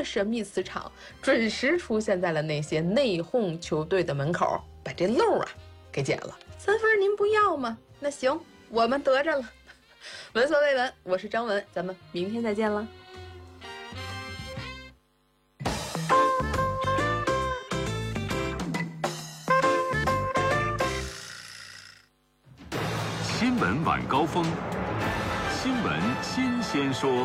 的神秘磁场准时出现在了那些内讧球队的门口，把这漏啊给解了。3分您不要吗？那行，我们得着了。闻所未闻，我是张文，咱们明天再见了。 新闻晚高峰，新闻新鲜说。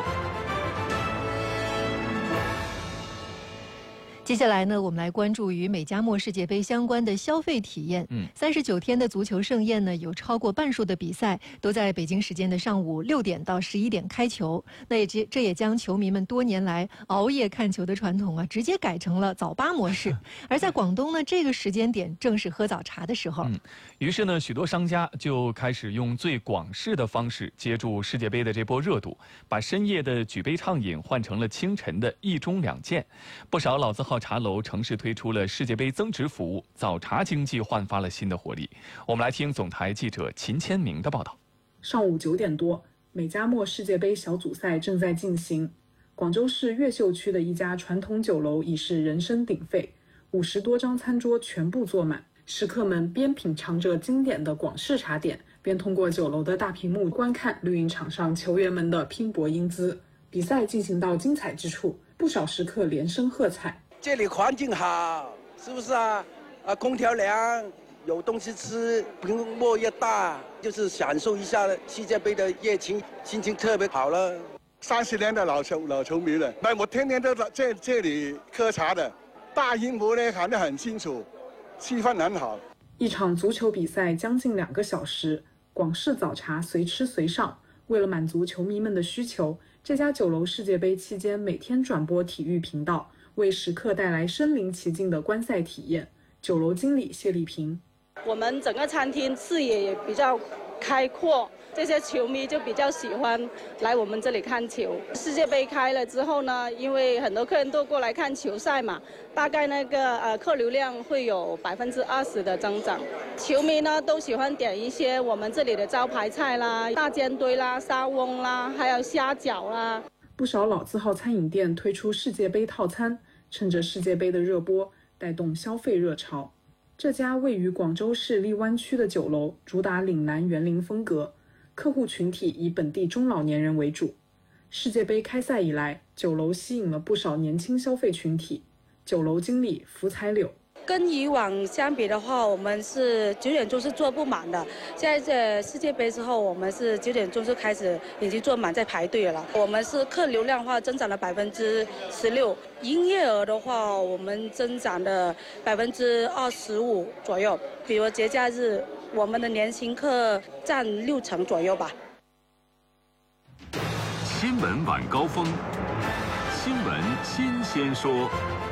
接下来呢，我们来关注与美加墨世界杯相关的消费体验。39天的足球盛宴呢，有超过半数的比赛都在北京时间的上午6点到11点开球。这也将球迷们多年来熬夜看球的传统直接改成了早八模式。而在广东呢，这个时间点正是喝早茶的时候。 于是呢，许多商家就开始用最广式的方式接住世界杯的这波热度，把深夜的举杯畅饮换成了清晨的一盅两件。不少老字号茶楼城市推出了世界杯增值服务，早茶经济焕发了新的活力。我们来听总台记者秦千明的报道。 上午9点多，美加墨世界杯小组赛正在进行。广州市越秀区的一家传统酒楼已是人声鼎沸，50多张餐桌全部坐满，食客们边品尝着经典的广式茶点，边通过酒楼的大屏幕观看绿茵场上球员们的拼搏英姿。比赛进行到精彩之处，不少食客连声喝彩。 这里环境好，是不是啊？空调凉，有东西吃，屏幕越大，就是享受一下世界杯的热情，心情特别好了。 30年的老球迷了，我天天都在这里喝茶的，大音符呢喊得很清楚，气氛很好。 一场足球比赛将近2个小时，广式早茶随吃随上。为了满足球迷们的需求，这家酒楼世界杯期间每天转播体育频道，为食客带来身临其境的观赛体验。酒楼经理谢丽萍： 我们整个餐厅视野也比较开阔，这些球迷就比较喜欢来我们这里看球。世界杯开了之后呢，因为很多客人都过来看球赛嘛，大概那个客流量会有20%的增长。球迷呢都喜欢点一些我们这里的招牌菜啦，大煎堆啦、沙翁啦，还有虾饺啦。 不少老字号餐饮店推出世界杯套餐，趁着世界杯的热播，带动消费热潮。这家位于广州市荔湾区的酒楼主打岭南园林风格，客户群体以本地中老年人为主。世界杯开赛以来，酒楼吸引了不少年轻消费群体。酒楼经理福彩柳： 跟以往相比的话，我们是9点钟是坐不满的。现在世界杯之后，我们是9点钟就开始已经坐满，在排队了。我们是客流量的话增长了16%，营业额的话我们增长了25%左右。比如节假日，我们的年轻客占60%左右吧。 新闻晚高峰，新闻新鲜说。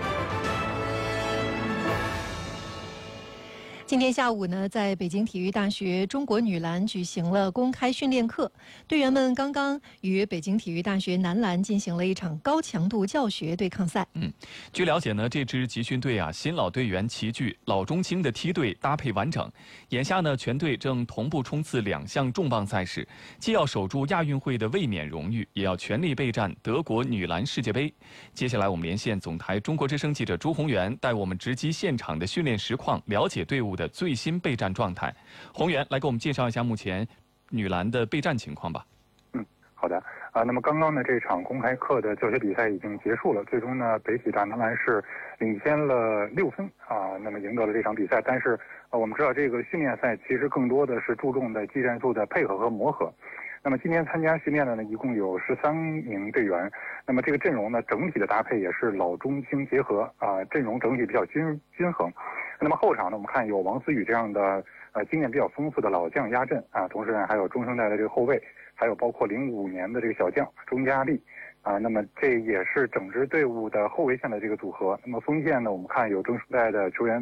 今天下午呢，在北京体育大学中国女篮举行了公开训练课，队员们刚刚与北京体育大学男篮进行了一场高强度教学对抗赛。 据了解呢，这支集训队新老队员齐聚，老中青的梯队搭配完整。眼下呢，全队正同步冲刺2项重磅赛事，既要守住亚运会的卫冕荣誉，也要全力备战德国女篮世界杯。接下来我们连线总台中国之声记者朱宏源，带我们直击现场的训练实况，了解队伍的最新备战状态。宏源来给我们介绍一下目前女篮的备战情况吧。 好的那么刚刚呢，这场公开课的教学比赛已经结束了，最终呢，北体大男篮是领先了6分那么赢得了这场比赛。但是我们知道这个训练赛其实更多的是注重的技战术的配合和磨合。那么今天参加训练的呢，一共有13名队员。那么这个阵容呢，整体的搭配也是老中青结合阵容整体比较均衡。那么后场呢，我们看有王思雨这样的经验比较丰富的老将压阵同时呢还有中生代的这个后卫，还有包括05年的这个小将钟佳丽那么这也是整支队伍的后卫线的这个组合。那么锋线呢，我们看有中生代的球员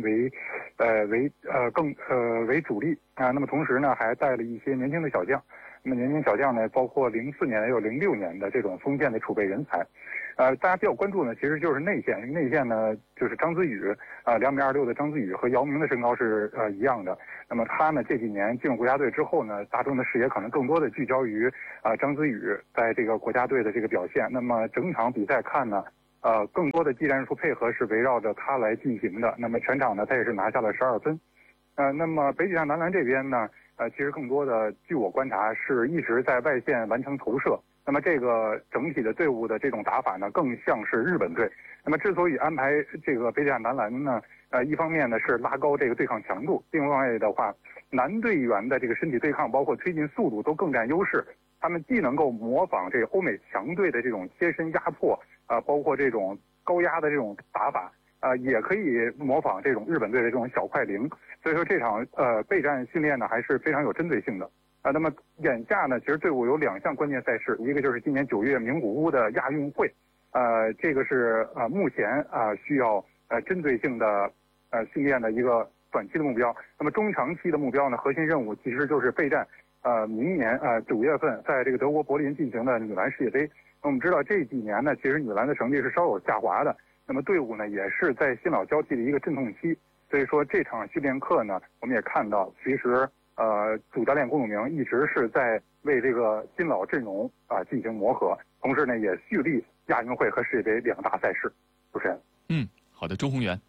为主力那么同时呢还带了一些年轻的小将。那么年轻小将呢，包括04年也有06年的这种锋线的储备人才。大家比较关注呢，其实就是内线。内线呢，就是张子宇2.26米的张子宇和姚明的身高是一样的。那么他呢这几年进入国家队之后呢，大众的视野可能更多的聚焦于张子宇在这个国家队的这个表现。那么整场比赛看呢， 更多的技战术配合是围绕着他来进行的。那么全场呢，他也是拿下了12分。那么北体大男篮这边呢，其实更多的据我观察是一直在外线完成投射。那么这个整体的队伍的这种打法呢，更像是日本队。那么之所以安排这个北体大男篮呢，一方面呢是拉高这个对抗强度，另外的话，男队员的这个身体对抗包括推进速度都更占优势。他们既能够模仿这个欧美强队的这种贴身压迫，包括这种高压的这种打法，也可以模仿这种日本队的这种小快灵。所以说这场备战训练呢还是非常有针对性的。那么眼下呢，其实队伍有2项关键赛事，一个就是今年9月名古屋的亚运会，这个是目前需要针对性的训练的一个短期的目标。那么中长期的目标呢，核心任务其实就是备战明年9月份在这个德国柏林进行的女篮世界杯。那我们知道这几年呢，其实女篮的成绩是稍有下滑的，那么队伍呢也是在新老交替的一个阵痛期。所以说这场训练课呢，我们也看到，其实主教练龚永明一直是在为这个新老阵容进行磨合，同时呢也蓄力亚运会和世界杯2大赛事。主持人， 好的，周宏元。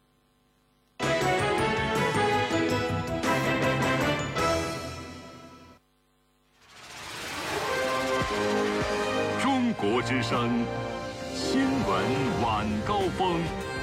中国之声新闻晚高峰。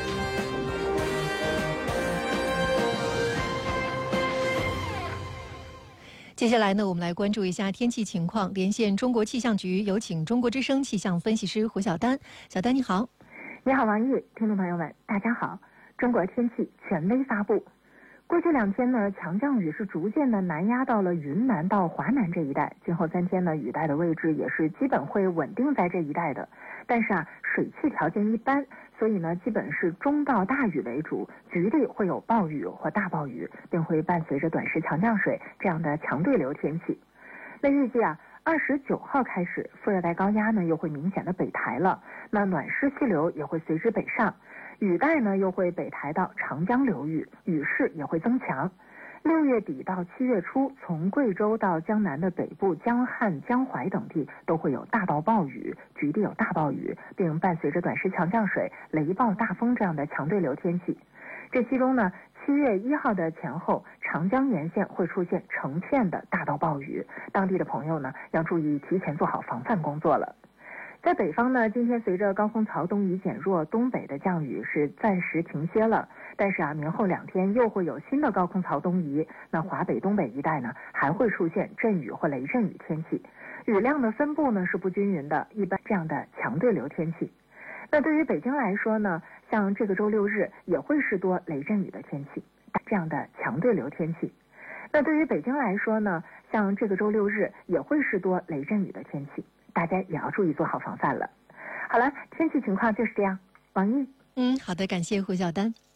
接下来呢，我们来关注一下天气情况。连线中国气象局，有请中国之声气象分析师胡晓丹。小丹你好。 你好王毅，听众朋友们大家好。中国天气权威发布，过去2天呢，强降雨是逐渐的南压到了云南到华南这一带，今后3天呢，雨带的位置也是基本会稳定在这一带的。但是水汽条件一般，所以呢，基本是中到大雨为主，局里会有暴雨或大暴雨，并会伴随着短时强降水这样的强对流天气。那预计29号开始，副热带高压呢又会明显的北抬了，那暖湿气流也会随之北上，雨带呢又会北抬到长江流域，雨势也会增强。6月底到7月初，从贵州到江南的北部、江汉、江淮等地都会有大到暴雨，局地有大暴雨，并伴随着短时强降水、雷暴、大风这样的强对流天气。这其中呢，7月1号的前后，长江沿线会出现成片的大到暴雨，当地的朋友呢要注意提前做好防范工作了。在北方呢，今天随着高空槽东移减弱，东北的降雨是暂时停歇了，但是明后2天又会有新的高空槽东移，那华北、东北一带呢还会出现阵雨或雷阵雨天气，雨量的分布呢是不均匀的，一般这样的强对流天气。那对于北京来说呢，像这个周6日也会是多雷阵雨的天气，这样的强对流天气。那对于北京来说呢，像这个周6日也会是多雷阵雨的天气，大家也要注意做好防范了。好了，天气情况就是这样。王毅， 好的，感谢胡晓丹。